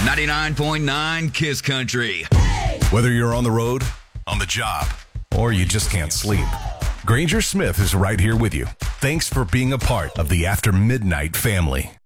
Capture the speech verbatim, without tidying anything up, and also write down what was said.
ninety-nine point nine Kiss Country. Whether you're on the road, on the job, or you just can't sleep, Granger Smith is right here with you. Thanks for being a part of the After Midnight family.